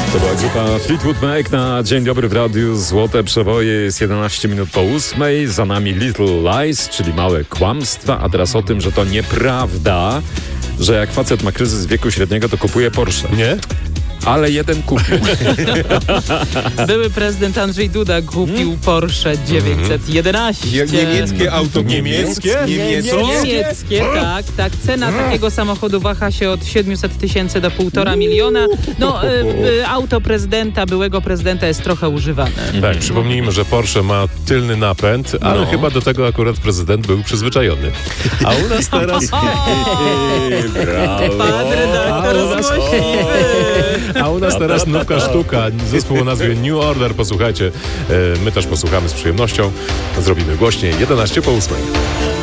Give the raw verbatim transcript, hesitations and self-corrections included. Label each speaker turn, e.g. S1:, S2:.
S1: To była grupa Fleetwood Mac na Dzień Dobry w Radiu. Złote przeboje, jest jedenaście minut po ósmej. Za nami Little Lies, czyli małe kłamstwa. A teraz o tym, że to nieprawda, że jak facet ma kryzys wieku średniego, to kupuje Porsche.
S2: Nie?
S1: Ale jeden kupił.
S3: Były prezydent Andrzej Duda kupił Porsche dziewięćset jedenaście.
S2: Niemieckie auto. Niemieckie?
S3: Niemieckie, Niemieckie tak, tak. Cena takiego samochodu waha się od siedemset tysięcy do półtora miliona. No, y, y, auto prezydenta, byłego prezydenta jest trochę używane.
S2: Tak, przypomnijmy, że Porsche ma tylny napęd, ale
S1: No.
S2: chyba do tego akurat prezydent był przyzwyczajony. A u nas teraz...
S1: Brawo.
S3: Pan redaktor
S2: A u nas-
S3: złośliwy.
S2: A u nas teraz nówka sztuka, zespół o nazwie New Order. Posłuchajcie, e, my też posłuchamy z przyjemnością. Zrobimy głośniej, jedenaście po ósmej.